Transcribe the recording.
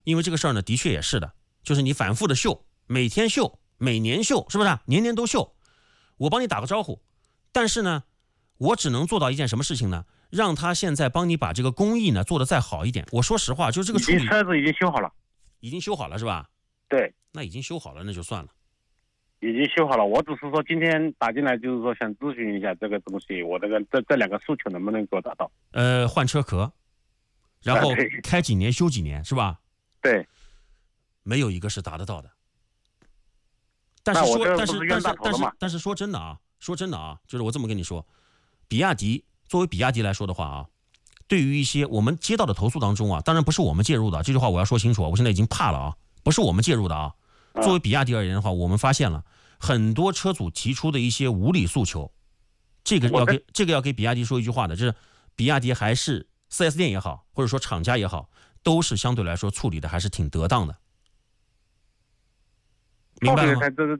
因为这个事儿呢，的确也是的，就是你反复的秀，每天秀，每年秀，是不是？年年都秀，我帮你打个招呼，但是呢，我只能做到一件什么事情呢？让他现在帮你把这个工艺呢做得再好一点。我说实话，就是这个处理车子已经修好了， 已经修好了是吧？ 对， 那已经修好了，那就算了。 已经修好了。我只是说今天打进来，就是说想咨询一下这个东西，我这两个诉求能不能给我达到？ 换车壳，然后开几年修几年是吧？ 对， 没有一个是达得到的。但是说真的啊，就是我这么跟你说，比亚迪作为比亚迪来说的话啊，对于一些我们接到的投诉当中啊，当然不是我们介入的，这句话我要说清楚，我现在已经怕了啊，不是我们介入的啊。作为比亚迪而言的话，我们发现了很多车主提出的一些无理诉求，这个要给比亚迪说一句话的，就是比亚迪还是 4S 店也好，或者说厂家也好，都是相对来说处理的还是挺得当的。明白了吗？